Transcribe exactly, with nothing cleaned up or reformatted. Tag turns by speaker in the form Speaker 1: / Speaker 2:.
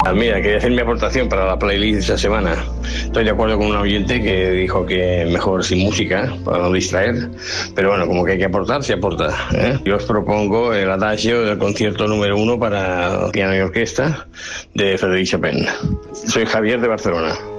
Speaker 1: Mira, quería hacer mi aportación para la playlist de esta semana. Estoy de acuerdo con un oyente que dijo que mejor sin música, para no distraer. Pero bueno, como que hay que aportar, se aporta, ¿eh? Yo os propongo el adagio del concierto número uno para piano y orquesta de Frédéric Chopin. Soy Javier de Barcelona.